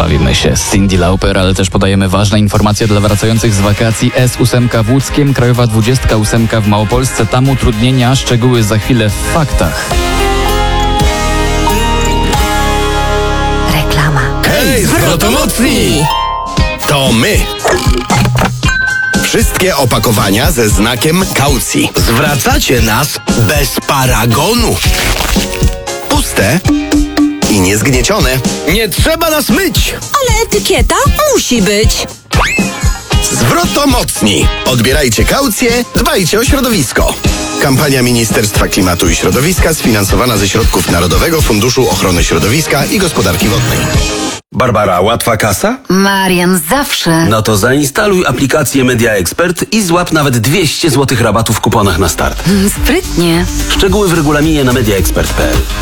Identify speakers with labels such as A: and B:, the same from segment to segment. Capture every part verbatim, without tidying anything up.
A: Bawimy się z Cyndi Lauper, ale też podajemy ważne informacje dla wracających z wakacji. S osiem w Łódzkiem, Krajowa dwudziestka osiem w Małopolsce. Tam utrudnienia, szczegóły za chwilę w faktach.
B: Reklama.
C: Hej, zwrotomocni! To my! Wszystkie opakowania ze znakiem kaucji. Zwracacie nas bez paragonu. Puste i niezgniecione. Nie trzeba nas myć.
B: Ale etykieta musi być.
C: Zwrotomocni. Odbierajcie kaucję, dbajcie o środowisko. Kampania Ministerstwa Klimatu i Środowiska sfinansowana ze środków Narodowego Funduszu Ochrony Środowiska i Gospodarki Wodnej.
D: Barbara, łatwa kasa?
B: Marian, zawsze.
D: No to zainstaluj aplikację Media Expert i złap nawet dwieście złotych rabatu w kuponach na start.
B: Mm, sprytnie.
D: Szczegóły w regulaminie na mediaexpert kropka p l.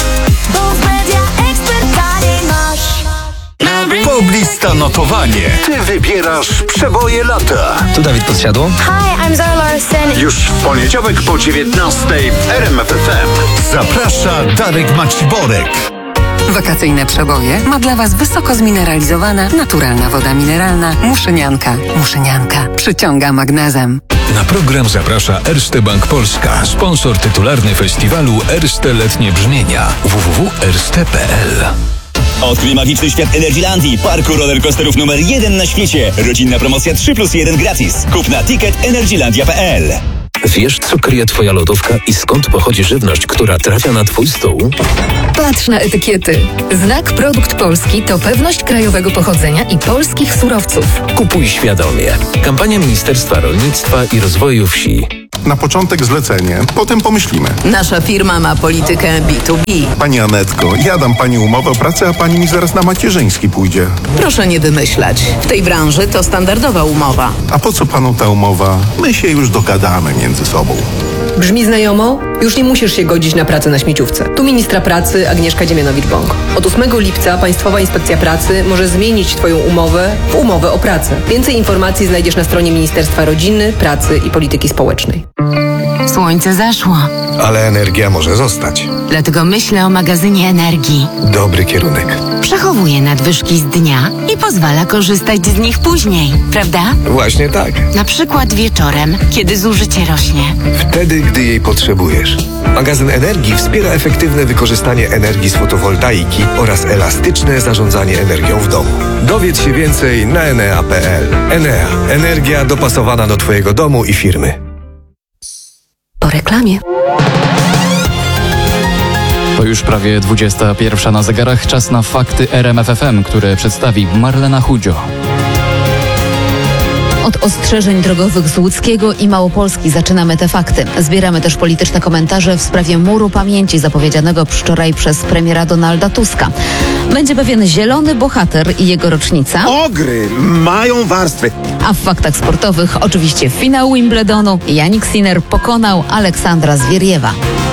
E: Poblista notowanie. Ty wybierasz przeboje lata.
F: Tu Dawid Podsiadło.
G: Hi, I'm Zara Larsson.
E: Już w poniedziałek po dziewiętnastej w R M F F M. Zaprasza Darek Maciborek.
H: Wakacyjne przeboje ma dla Was wysoko zmineralizowana, naturalna woda mineralna Muszynianka. Muszynianka przyciąga magnezem.
E: Na program zaprasza Erste Bank Polska, sponsor tytularny festiwalu Erste Letnie Brzmienia. w w w kropka erste kropka p l.
I: Odkryj magiczny świat Energylandii, parku rollercoasterów numer jeden na świecie. Rodzinna promocja trzy plus jeden gratis. Kup na ticket energylandia kropka p l.
J: Wiesz, co kryje Twoja lodówka i skąd pochodzi żywność, która trafia na Twój stół?
K: Patrz na etykiety. Znak Produkt Polski to pewność krajowego pochodzenia i polskich surowców.
J: Kupuj świadomie. Kampania Ministerstwa Rolnictwa i Rozwoju Wsi.
L: Na początek zlecenie, potem pomyślimy.
H: Nasza firma ma politykę B dwa B.
L: Pani Anetko, ja dam pani umowę o pracę, a pani mi zaraz na macierzyński pójdzie.
H: Proszę nie wymyślać. W tej branży to standardowa umowa.
L: A po co panu ta umowa? My się już dogadamy między sobą.
M: Brzmi znajomo? Już nie musisz się godzić na pracę na śmieciówce. Tu ministra pracy Agnieszka Dziemianowicz-Bąk. Od ósmego lipca Państwowa Inspekcja Pracy może zmienić Twoją umowę w umowę o pracę. Więcej informacji znajdziesz na stronie Ministerstwa Rodziny, Pracy i Polityki Społecznej.
N: Słońce zaszło.
O: Ale energia może zostać.
N: Dlatego myślę o magazynie energii.
O: Dobry kierunek.
N: Przechowuje nadwyżki z dnia i pozwala korzystać z nich później, prawda?
O: Właśnie tak.
N: Na przykład wieczorem, kiedy zużycie rośnie.
O: Wtedy, gdy jej potrzebujesz. Magazyn energii wspiera efektywne wykorzystanie energii z fotowoltaiki oraz elastyczne zarządzanie energią w domu. Dowiedz się więcej na enea kropka p l. Enea. Energia dopasowana do Twojego domu i firmy.
M: Po reklamie.
A: To już prawie dwudziesta pierwsza na zegarach. Czas na fakty R M F F M, które przedstawi Marlena Chudzio.
K: Od ostrzeżeń drogowych z Łódzkiego i Małopolski zaczynamy te fakty. Zbieramy też polityczne komentarze w sprawie muru pamięci zapowiedzianego wczoraj przez premiera Donalda Tuska. Będzie pewien zielony bohater i jego rocznica.
P: Ogry mają warstwy.
K: A w faktach sportowych oczywiście finał Wimbledonu. Jannik Sinner pokonał Aleksandra Zwieriewa.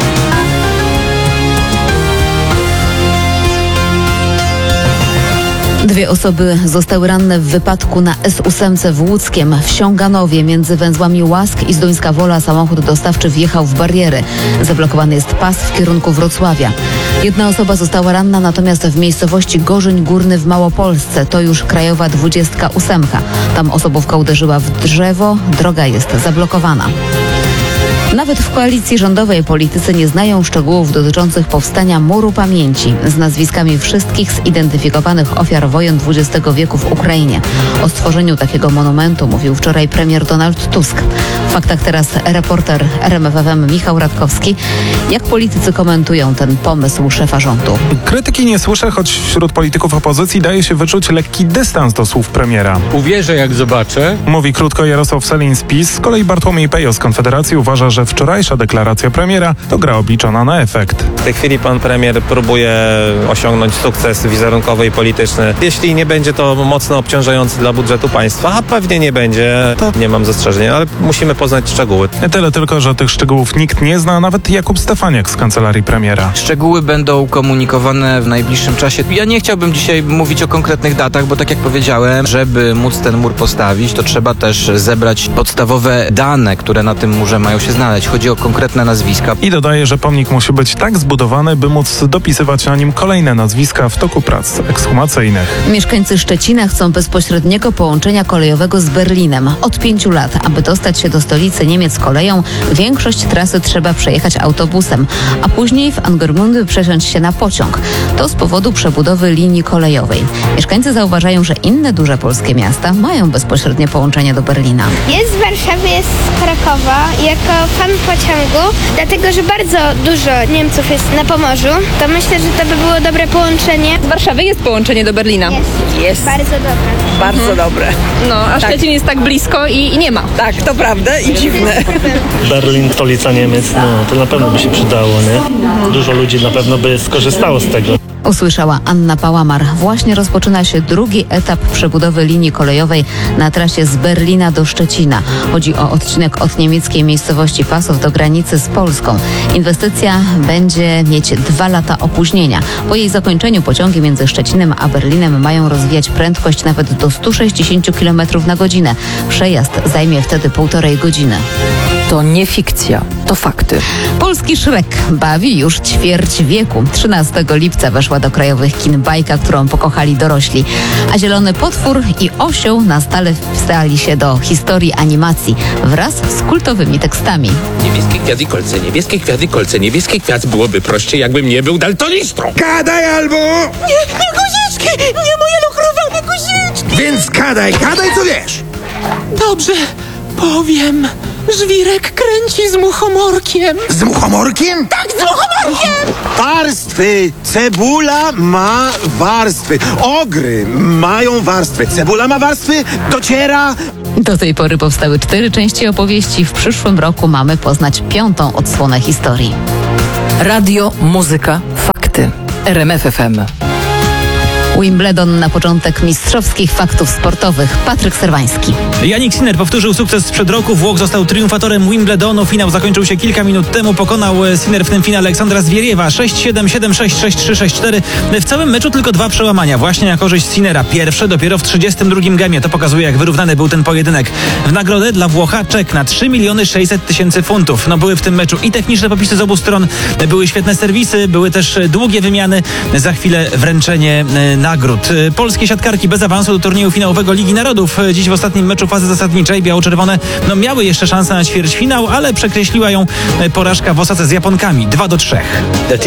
K: Dwie osoby zostały ranne w wypadku na S osiem w Łódzkiem. W Siąganowie między węzłami Łask i Zduńska Wola samochód dostawczy wjechał w bariery. Zablokowany jest pas w kierunku Wrocławia. Jedna osoba została ranna natomiast w miejscowości Gorzeń Górny w Małopolsce. To już Krajowa dwudziestka osiem. Tam osobówka uderzyła w drzewo. Droga jest zablokowana. Nawet w koalicji rządowej politycy nie znają szczegółów dotyczących powstania Muru Pamięci z nazwiskami wszystkich zidentyfikowanych ofiar wojen dwudziestego wieku w Ukrainie. O stworzeniu takiego monumentu mówił wczoraj premier Donald Tusk. W faktach teraz reporter R M F F M Michał Radkowski. Jak politycy komentują ten pomysł szefa rządu?
Q: Krytyki nie słyszę, choć wśród polityków opozycji daje się wyczuć lekki dystans do słów premiera.
R: Uwierzę, jak zobaczę.
Q: Mówi krótko Jarosław Sellin z PiS. Z kolei Bartłomiej Pejo z Konfederacji uważa, że wczorajsza deklaracja premiera to gra obliczona na efekt.
S: W tej chwili pan premier próbuje osiągnąć sukces wizerunkowy i polityczny. Jeśli nie będzie to mocno obciążające dla budżetu państwa, a pewnie nie będzie, to nie mam zastrzeżeń, ale musimy poznać szczegóły.
Q: Tyle tylko, że tych szczegółów nikt nie zna, nawet Jakub Stefaniak z kancelarii premiera.
F: Szczegóły będą komunikowane w najbliższym czasie. Ja nie chciałbym dzisiaj mówić o konkretnych datach, bo tak jak powiedziałem, żeby móc ten mur postawić, to trzeba też zebrać podstawowe dane, które na tym murze mają się znaleźć. znaleźć. Chodzi o konkretne nazwiska.
Q: I dodaje, że pomnik musi być tak zbudowany, by móc dopisywać na nim kolejne nazwiska w toku prac ekshumacyjnych.
K: Mieszkańcy Szczecina chcą bezpośredniego połączenia kolejowego z Berlinem. Od pięciu lat, aby dostać się do stolicy Niemiec koleją, większość trasy trzeba przejechać autobusem, a później w Angermundy przesiąść się na pociąg. To z powodu przebudowy linii kolejowej. Mieszkańcy zauważają, że inne duże polskie miasta mają bezpośrednie połączenie do Berlina.
G: Jest z Warszawy, jest z Krakowa. Jako fan pociągu, dlatego że bardzo dużo Niemców jest na Pomorzu, to myślę, że to by było dobre połączenie.
R: Z Warszawy jest połączenie do Berlina.
G: Jest.
R: Jest.
G: Bardzo dobre.
R: Bardzo mhm. dobre. No, a
G: Tak.
R: Szczecin jest tak blisko i, i nie ma. Tak, to prawda i dziwne.
T: Berlin, stolica Niemiec, no to na pewno by się przydało, nie? Dużo ludzi na pewno by skorzystało z tego.
K: Usłyszała Anna Pałamar. Właśnie rozpoczyna się drugi etap przebudowy linii kolejowej na trasie z Berlina do Szczecina. Chodzi o odcinek od niemieckiej miejscowości Pasów do granicy z Polską. Inwestycja będzie mieć dwa lata opóźnienia. Po jej zakończeniu pociągi między Szczecinem a Berlinem mają rozwijać prędkość nawet do stu sześćdziesięciu kilometrów na godzinę. Przejazd zajmie wtedy półtorej godziny.
B: To nie fikcja, to fakty.
K: Polski Szrek bawi już ćwierć wieku. trzynastego lipca weszła do krajowych kin bajka, którą pokochali dorośli. A Zielony Potwór i Osioł na stale wstali się do historii animacji wraz z kultowymi tekstami.
U: Niebieskie kwiaty i kolce, niebieskie kwiaty i kolce, niebieski kwiat byłoby prościej, jakbym nie był daltonistą.
P: Gadaj albo...
U: Nie, nie guziczki, nie moje luchrowane guziczki.
P: Więc gadaj, gadaj co wiesz.
U: Dobrze, powiem. Żwirek kręci z muchomorkiem.
P: Z muchomorkiem?
U: Tak, z muchomorkiem!
P: Warstwy. Cebula ma warstwy. Ogry mają warstwy. Cebula ma warstwy. Dociera...
K: Do tej pory powstały cztery części opowieści. W przyszłym roku mamy poznać piątą odsłonę historii.
B: Radio, muzyka, fakty. R M F F M.
K: Wimbledon na początek mistrzowskich faktów sportowych. Patryk Serwański.
V: Jannik Sinner powtórzył sukces sprzed roku. Włoch został triumfatorem Wimbledonu. Finał zakończył się kilka minut temu. Pokonał Sinner w tym finale Aleksandra Zwieriewa sześć siedem, siedem sześć, sześć trzy, sześć cztery. W całym meczu tylko dwa przełamania. Właśnie na korzyść Sinnera. Pierwsze dopiero w trzydziestym drugim gemie. To pokazuje, jak wyrównany był ten pojedynek. W nagrodę dla Włocha czek na trzy miliony sześćset tysięcy funtów. No były w tym meczu i techniczne popisy z obu stron. Były świetne serwisy. Były też długie wymiany. Za chwilę wręczenie nagród. Polskie siatkarki bez awansu do turnieju finałowego Ligi Narodów. Dziś w ostatnim meczu fazy zasadniczej biało-czerwone no, miały jeszcze szansę na ćwierćfinał, ale przekreśliła ją porażka w Osace z Japonkami dwa do trzech.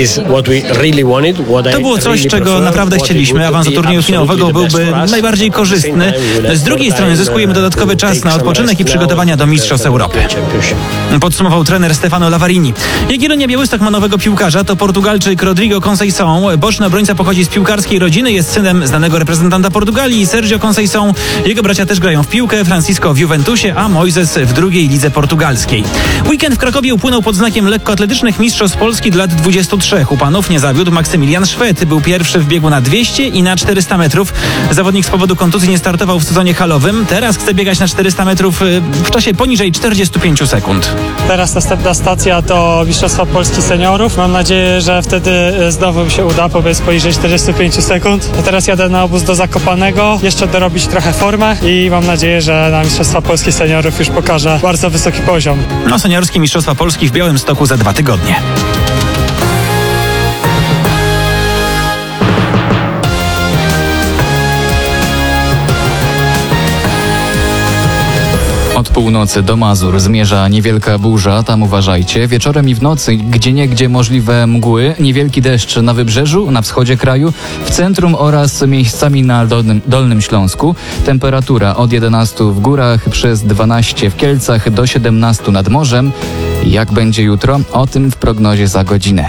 V: To było coś, czego naprawdę chcieliśmy. Awans do turnieju finałowego byłby najbardziej korzystny. Z drugiej strony zyskujemy dodatkowy czas na odpoczynek i przygotowania do Mistrzostw Europy. Podsumował trener Stefano Lavarini. Jagiellonia Białystok ma nowego piłkarza. To Portugalczyk Rodrigo Conceição. Boczny obrońca pochodzi z piłkarskiej rodziny. Jest synem znanego reprezentanta Portugalii, Sergio Conceição. Jego bracia też grają w piłkę, Francisco w Juventusie, a Moises w drugiej lidze portugalskiej. Weekend w Krakowie upłynął pod znakiem lekkoatletycznych mistrzostw Polski do lat dwudziestu trzech. U panów nie zawiódł Maksymilian Szwed. Był pierwszy w biegu na dwieście i na czterysta metrów. Zawodnik z powodu kontuzji nie startował w sezonie halowym. Teraz chce biegać na czterysta metrów w czasie poniżej czterdziestu pięciu sekund.
W: Teraz następna stacja to Mistrzostwa Polski Seniorów. Mam nadzieję, że wtedy znowu mi się uda pobiec poniżej czterdziestu pięciu sekund. A teraz jadę na obóz do Zakopanego, jeszcze dorobić trochę formę i mam nadzieję, że na Mistrzostwa Polski Seniorów już pokażę bardzo wysoki poziom.
V: No, seniorskie Mistrzostwa Polski w Białymstoku za dwa tygodnie.
A: Od północy do Mazur zmierza niewielka burza, tam uważajcie. Wieczorem i w nocy gdzieniegdzie możliwe mgły, niewielki deszcz na wybrzeżu, na wschodzie kraju, w centrum oraz miejscami na Dolnym, Dolnym Śląsku. Temperatura od jedenastu w górach, przez dwanaście w Kielcach, do siedemnastu nad morzem. Jak będzie jutro? O tym w prognozie za godzinę.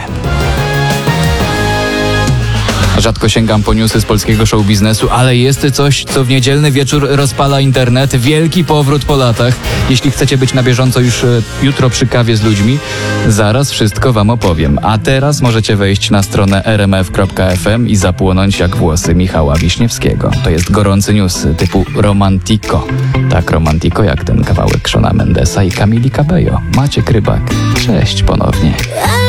A: Rzadko sięgam po newsy z polskiego show biznesu, ale jest coś, co w niedzielny wieczór rozpala internet. Wielki powrót po latach. Jeśli chcecie być na bieżąco już e, jutro przy kawie z ludźmi, zaraz wszystko wam opowiem. A teraz możecie wejść na stronę r m f kropka f m i zapłonąć jak włosy Michała Wiśniewskiego. To jest gorący news typu Romantico. Tak Romantico jak ten kawałek Shona Mendesa i Camili Cabello. Maciek Rybak. Cześć ponownie.